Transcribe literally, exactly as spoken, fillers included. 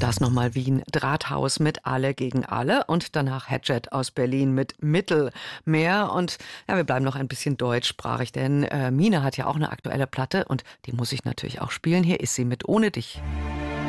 Das nochmal Wien, Drahthaus mit Alle gegen Alle und danach Hedget aus Berlin mit Mittelmeer. Und ja, wir bleiben noch ein bisschen deutschsprachig, denn äh, Mine hat ja auch eine aktuelle Platte und die muss ich natürlich auch spielen. Hier ist sie mit Ohne dich.